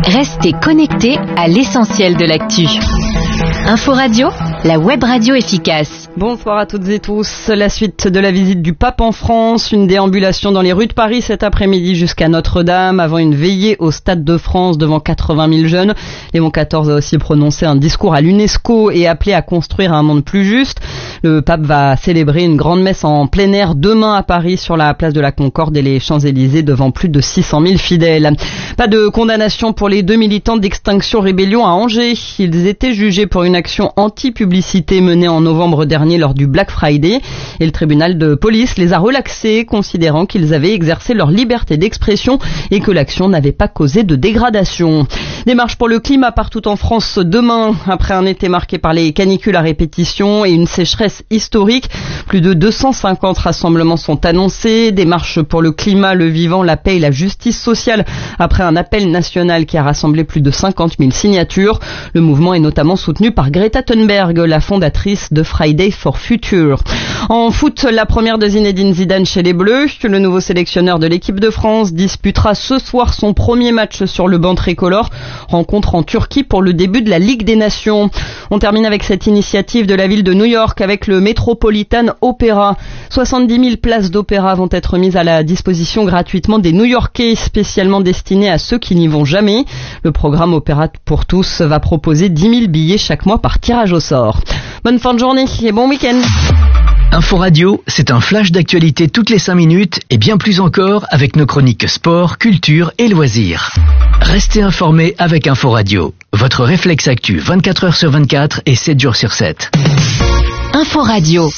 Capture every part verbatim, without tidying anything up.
Restez connectés à l'essentiel de l'actu. Info Radio, la web radio efficace. Bonsoir à toutes et tous. La suite de la visite du pape en France, une déambulation dans les rues de Paris cet après-midi jusqu'à Notre-Dame, avant une veillée au Stade de France devant quatre-vingt mille jeunes. Léon quatorze a aussi prononcé un discours à l'UNESCO et appelé à construire un monde plus juste. Le pape va célébrer une grande messe en plein air demain à Paris sur la place de la Concorde et les Champs-Élysées devant plus de six cent mille fidèles. Pas de condamnation pour les deux militants d'Extinction Rébellion à Angers. Ils étaient jugés pour une action anti-publicité menée en novembre dernier lors du Black Friday et le tribunal de police les a relaxés, considérant qu'ils avaient exercé leur liberté d'expression et que l'action n'avait pas causé de dégradation. Des marches pour le climat partout en France demain, après un été marqué par les canicules à répétition et une sécheresse historique. Plus de deux cent cinquante rassemblements sont annoncés. Des marches pour le climat, le vivant, la paix et la justice sociale, après un appel national qui a rassemblé plus de cinquante mille signatures. Le mouvement est notamment soutenu par Greta Thunberg, la fondatrice de Friday for Future. En foot, la première de Zinedine Zidane chez les Bleus. Le nouveau sélectionneur de l'équipe de France disputera ce soir son premier match sur le banc tricolore. Rencontre en Turquie pour le début de la Ligue des Nations. On termine avec cette initiative de la ville de New York avec le Metropolitan Opera. soixante-dix mille places d'opéra vont être mises à la disposition gratuitement des New-Yorkais, spécialement destinées à ceux qui n'y vont jamais. Le programme Opéra pour tous va proposer dix mille billets chaque mois par tirage au sort. Bonne fin de journée et bon week-end. Info Radio, c'est un flash d'actualité toutes les cinq minutes et bien plus encore avec nos chroniques sport, culture et loisirs. Restez informés avec Info Radio, votre réflexe actu vingt-quatre heures sur vingt-quatre et sept jours sur sept. Info Radio.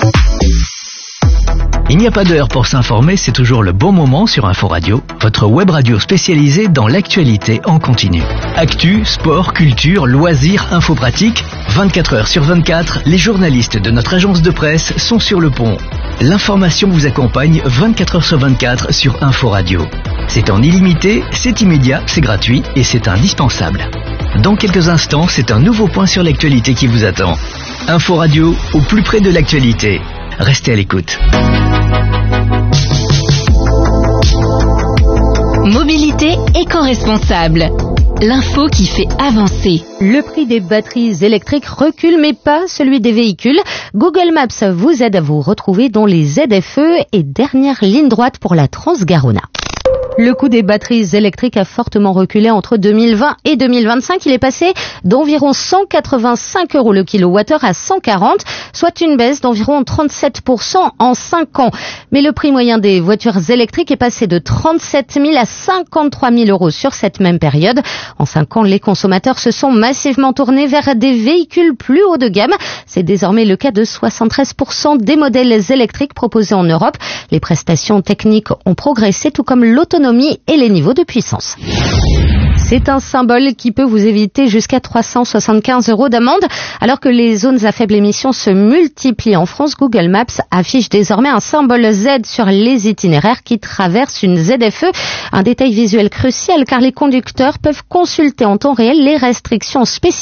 Il n'y a pas d'heure pour s'informer, c'est toujours le bon moment sur Info Radio, votre web radio spécialisée dans l'actualité en continu. Actu, sport, culture, loisirs, info pratique, vingt-quatre heures sur vingt-quatre, les journalistes de notre agence de presse sont sur le pont. L'information vous accompagne vingt-quatre heures sur vingt-quatre sur Info Radio. C'est en illimité, c'est immédiat, c'est gratuit et c'est indispensable. Dans quelques instants, c'est un nouveau point sur l'actualité qui vous attend. Info Radio, au plus près de l'actualité. Restez à l'écoute. Mobilité éco-responsable. L'info qui fait avancer. Le prix des batteries électriques recule, mais pas celui des véhicules. Google Maps vous aide à vous retrouver dans les Z F E et dernière ligne droite pour la Transgarona. Le coût des batteries électriques a fortement reculé entre deux mille vingt et deux mille vingt-cinq. Il est passé d'environ cent quatre-vingt-cinq euros le kilowattheure à cent quarante, soit une baisse d'environ trente-sept pour cent en cinq ans. Mais le prix moyen des voitures électriques est passé de trente-sept mille à cinquante-trois mille euros sur cette même période. En cinq ans, les consommateurs se sont massivement tournés vers des véhicules plus haut de gamme. C'est désormais le cas de soixante-treize pour cent des modèles électriques proposés en Europe. Les prestations techniques ont progressé, tout comme l'autonomie et les niveaux de puissance. C'est un symbole qui peut vous éviter jusqu'à trois cent soixante-quinze euros d'amende. Alors que les zones à faible émission se multiplient en France, Google Maps affiche désormais un symbole Z sur les itinéraires qui traversent une Z F E. Un détail visuel crucial car les conducteurs peuvent consulter en temps réel les restrictions spécifiques